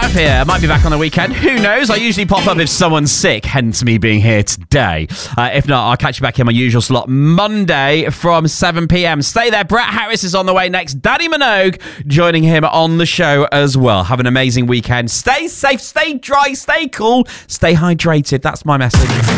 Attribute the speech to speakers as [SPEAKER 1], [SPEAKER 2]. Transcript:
[SPEAKER 1] Steph here. I might be back on the weekend. Who knows? I usually pop up if someone's sick, hence me being here today. If not, I'll catch you back in my usual slot Monday from 7 p.m. Stay there. Brett Harris is on the way next. Danny Minogue joining him on the show as well. Have an amazing weekend. Stay safe, stay dry, stay cool, stay hydrated. That's my message.